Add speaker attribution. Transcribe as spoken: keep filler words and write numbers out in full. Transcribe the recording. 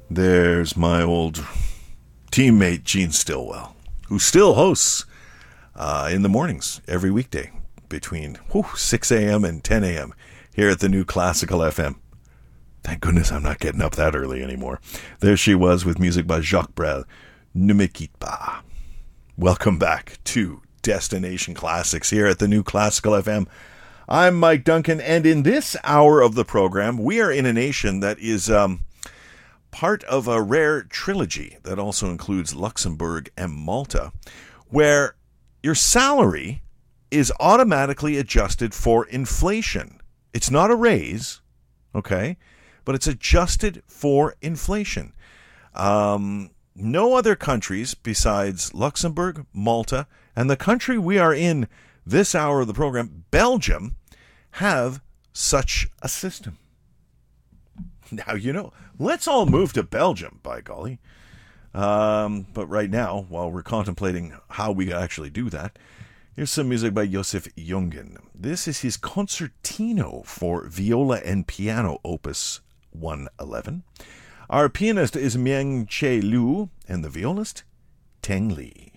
Speaker 1: There's my old teammate Gene Stillwell, who still hosts uh, in the mornings every weekday between whew, six a.m. and ten a.m. here at the New Classical F M. Thank goodness I'm not getting up that early anymore. There she was with music by Jacques Brel, Ne me quitte pas. Welcome back to Destination Classics here at the New Classical F M. I'm Mike Duncan, and in this hour of the program, we are in a nation that is um, part of a rare trilogy that also includes Luxembourg and Malta, where your salary is automatically adjusted for inflation. It's not a raise, okay, but it's adjusted for inflation. Um, no other countries besides Luxembourg, Malta, and the country we are in this hour of the program, Belgium, have such a system. Now, you know, let's all move to Belgium, by golly. Um, but right now, while we're contemplating how we actually do that, here's some music by Josef Jungen. This is his concertino for viola and piano, opus one eleven. Our pianist is Miang Che Liu, and the violist, Teng Li.